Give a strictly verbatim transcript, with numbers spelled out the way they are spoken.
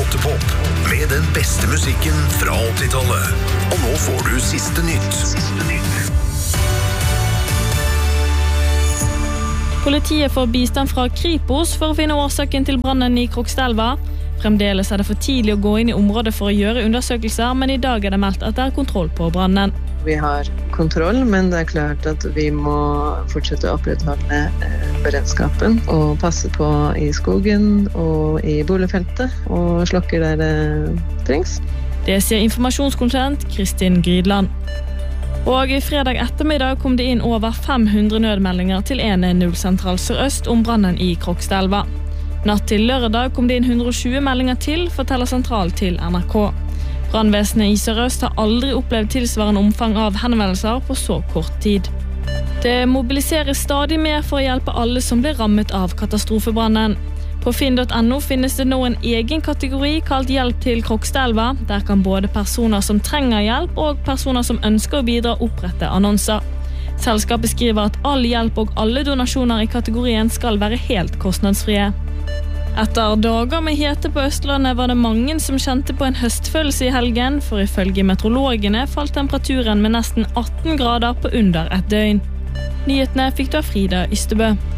Åttepop, med den beste musikken fra åttitallet. Og nå får du siste nytt. Politiet får bistand fra Kripos for å finne årsaken til brannen i Krokstadelva. Fremdeles er det for tidlig å gå inn i området for å gjøre undersøkelser, men i dag er det meldt at det er kontroll på brannen. Vi har kontroll, men det er klart at vi må fortsette å opprettholde beredskapen og passe på i skogen og i boligfeltet og slokke der det trengs. Det sier informasjonskonsulent Kristin Grydland. Og i fredag ettermiddag kom det inn over fem hundre nødmeldinger til ene null-sentral Sør-Øst om brannen i Krokstadelva. Natt til lørdag kom det inn hundre og tjue meldinger til, forteller sentral til N R K. Brannvesenet i Sør-Øst har aldri opplevd tilsvarende omfang av henvendelser på så kort tid. Det mobiliseres stadig mer for å hjelpe alle som ble rammet av katastrofebrannen. På finn punktum no finnes det nå en egen kategori kalt Hjelp til Krokstadelva. Der kan både personer som trenger hjelp og personer som ønsker å bidra opprette annonser. Selskapet skriver at all hjelp og alle donasjoner i kategorien skal være helt kostnadsfrie. Etter dager med hete på Østlandet var det mange som kjente på en høstfølelse i helgen, for ifølge meteorologene falt temperaturen med nesten atten grader på under et døgn. Nyhetene fikk du av Frida Ystebø.